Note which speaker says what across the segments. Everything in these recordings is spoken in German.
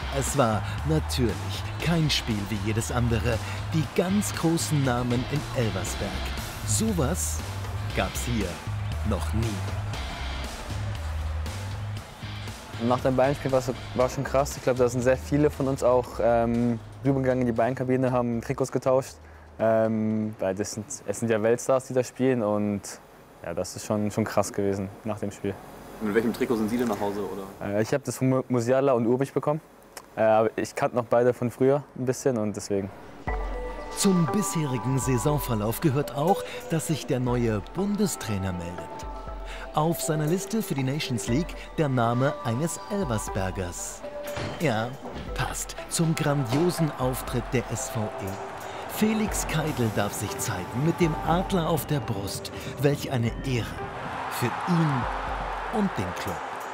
Speaker 1: Es war natürlich kein Spiel wie jedes andere. Die ganz großen Namen in Elversberg. Sowas gab's hier noch nie.
Speaker 2: Nach dem Bayern-Spiel war schon krass. Ich glaube, da sind sehr viele von uns auch rübergegangen in die Bayern-Kabine, haben Trikots getauscht. Weil es sind ja Weltstars, die da spielen. Und ja, das ist schon krass gewesen nach dem Spiel.
Speaker 3: Und mit welchem Trikot sind Sie denn nach Hause? Oder?
Speaker 2: Ich habe das von Musiala und Urbich bekommen. Aber ich kannte noch beide von früher ein bisschen und deswegen.
Speaker 1: Zum bisherigen Saisonverlauf gehört auch, dass sich der neue Bundestrainer meldet. Auf seiner Liste für die Nations League der Name eines Elversbergers. Er passt zum grandiosen Auftritt der SVE. Felix Keidl darf sich zeigen mit dem Adler auf der Brust. Welch eine Ehre für ihn und den Club.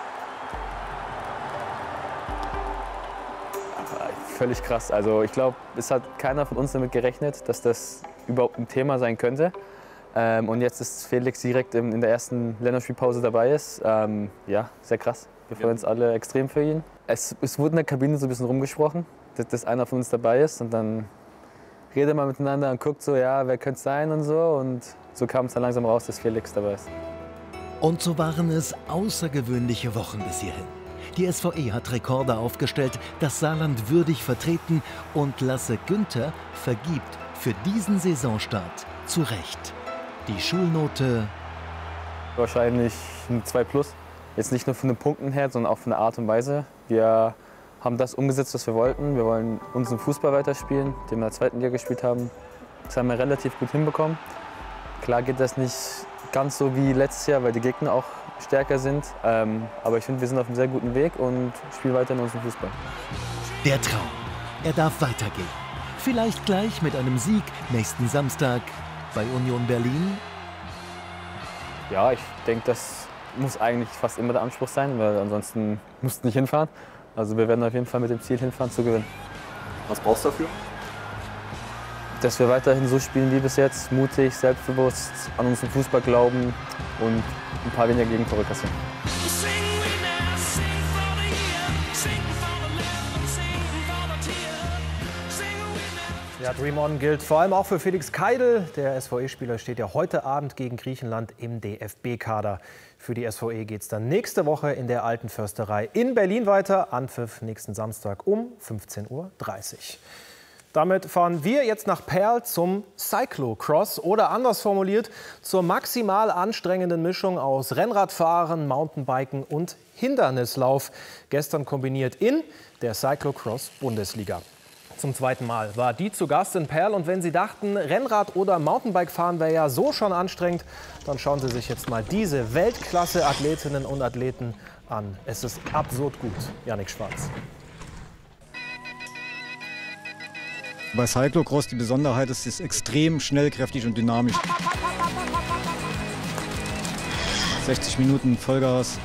Speaker 2: Völlig krass. Also ich glaube, es hat keiner von uns damit gerechnet, dass das überhaupt ein Thema sein könnte. Und jetzt ist Felix direkt in der ersten Länderspielpause dabei ist. Ja, sehr krass. Wir freuen uns alle extrem für ihn. Es wurde in der Kabine so ein bisschen rumgesprochen, dass einer von uns dabei ist. Und dann redet man miteinander und guckt so, ja, wer könnte es sein und so. Und so kam es dann langsam raus, dass Felix dabei ist.
Speaker 1: Und so waren es außergewöhnliche Wochen bis hierhin. Die SVE hat Rekorde aufgestellt, das Saarland würdig vertreten und Lasse Günther vergibt für diesen Saisonstart zu Recht die Schulnote
Speaker 2: wahrscheinlich ein 2+. Jetzt nicht nur von den Punkten her, sondern auch von der Art und Weise. Wir haben das umgesetzt, was wir wollten. Wir wollen unseren Fußball weiterspielen, den wir in der zweiten Liga gespielt haben. Das haben wir relativ gut hinbekommen. Klar geht das nicht ganz so wie letztes Jahr, weil die Gegner auch stärker sind. Aber ich finde, wir sind auf einem sehr guten Weg und spielen weiter in unserem Fußball.
Speaker 1: Der Traum. Er darf weitergehen. Vielleicht gleich mit einem Sieg nächsten Samstag bei Union Berlin.
Speaker 2: Ja, ich denke, das muss eigentlich fast immer der Anspruch sein, weil ansonsten musst du nicht hinfahren. Also wir werden auf jeden Fall mit dem Ziel hinfahren zu gewinnen.
Speaker 3: Was brauchst du dafür?
Speaker 2: Dass wir weiterhin so spielen wie bis jetzt, mutig, selbstbewusst, an unseren Fußball glauben und ein paar weniger Gegentore kassieren.
Speaker 4: Ja, Dream On gilt vor allem auch für Felix Keidl. Der SVE-Spieler steht ja heute Abend gegen Griechenland im DFB-Kader. Für die SVE geht es dann nächste Woche in der Alten Försterei in Berlin weiter. Anpfiff nächsten Samstag um 15:30 Uhr. Damit fahren wir jetzt nach Perl zum Cyclocross oder anders formuliert zur maximal anstrengenden Mischung aus Rennradfahren, Mountainbiken und Hindernislauf. Gestern kombiniert in der Cyclocross-Bundesliga. Zum zweiten Mal war die zu Gast in Perl. Und wenn Sie dachten, Rennrad oder Mountainbike fahren wäre ja so schon anstrengend, dann schauen Sie sich jetzt mal diese Weltklasse-Athletinnen und Athleten an. Es ist absurd gut. Jannik Schwarz.
Speaker 5: Bei Cyclocross die Besonderheit ist, es ist extrem schnellkräftig und dynamisch. 60 Minuten Vollgas.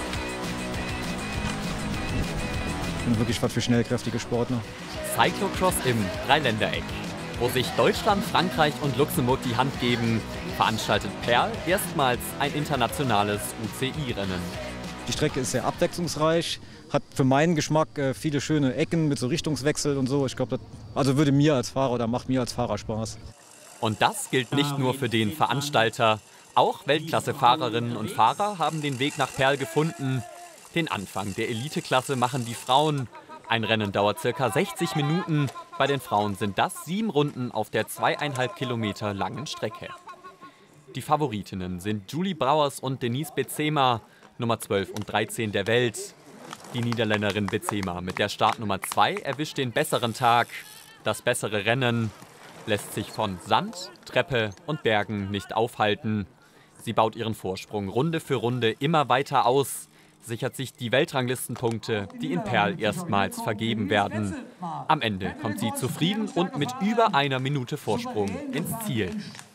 Speaker 5: Und wirklich was für schnellkräftige Sportler.
Speaker 6: Cyclocross im Dreiländereck. Wo sich Deutschland, Frankreich und Luxemburg die Hand geben, veranstaltet Perl erstmals ein internationales UCI-Rennen.
Speaker 5: Die Strecke ist sehr abwechslungsreich, hat für meinen Geschmack viele schöne Ecken mit so Richtungswechsel und so. Ich glaube, das würde mir als Fahrer oder macht mir als Fahrer Spaß.
Speaker 6: Und das gilt nicht nur für den Veranstalter. Auch Weltklasse-Fahrerinnen und Fahrer haben den Weg nach Perl gefunden. Den Anfang der Eliteklasse machen die Frauen. Ein Rennen dauert ca. 60 Minuten. Bei den Frauen sind das 7 Runden auf der 2,5 Kilometer langen Strecke. Die Favoritinnen sind Julie Brouwers und Denise Betsema, Nummer 12 und 13 der Welt. Die Niederländerin Betsema mit der Startnummer 2 erwischt den besseren Tag. Das bessere Rennen lässt sich von Sand, Treppe und Bergen nicht aufhalten. Sie baut ihren Vorsprung Runde für Runde immer weiter aus, sichert sich die Weltranglistenpunkte, die in Perl erstmals vergeben werden. Am Ende kommt sie zufrieden und mit über einer Minute Vorsprung ins Ziel.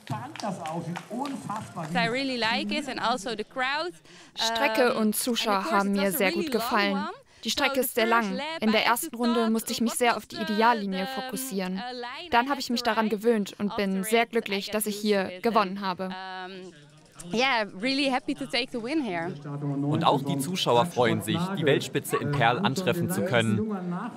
Speaker 7: Strecke und Zuschauer haben mir sehr gut gefallen. Die Strecke ist sehr lang. In der ersten Runde musste ich mich sehr auf die Ideallinie fokussieren. Dann habe ich mich daran gewöhnt und bin sehr glücklich, dass ich hier gewonnen habe.
Speaker 6: Und auch die Zuschauer freuen sich, die Weltspitze in Perl antreffen zu können.